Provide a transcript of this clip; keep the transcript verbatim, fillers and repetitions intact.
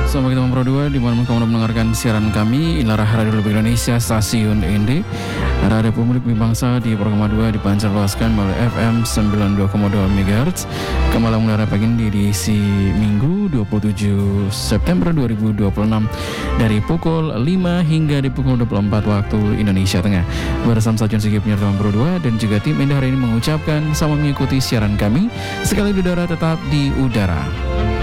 Selamat kita Pro dua, di mana kamu mendengarkan siaran kami Inilah Radio Republik Indonesia, stasiun E N D Radio Republik Bangsa di program dua dipancar luaskan melalui F M sembilan puluh dua koma dua MHz. Kembali mengudara pagi ini di edisi Minggu dua puluh tujuh September dua ribu dua puluh enam dari pukul lima hingga di pukul dua puluh empat waktu Indonesia Tengah. Bersama Sajun Sigi penyertaan Pro dua dan juga tim Enda hari ini mengucapkan selamat mengikuti siaran kami sekali di udara tetap di udara.